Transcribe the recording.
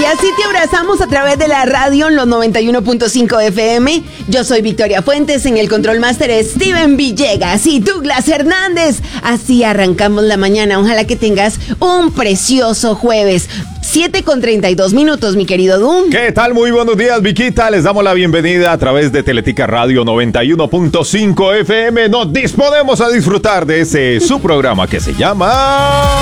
así te abrazamos a través de la radio en los 91.5 FM. Yo soy Victoria Fuentes, en el Control Master Steven Villegas y Douglas Hernández. Así arrancamos la mañana. Ojalá que tengas un precioso jueves. 7:32, mi querido Doom. ¿Qué tal? Muy buenos días, Viquita. Les damos la bienvenida a través de Teletica Radio 91.5 FM. Nos disponemos a disfrutar de ese su programa que se llama...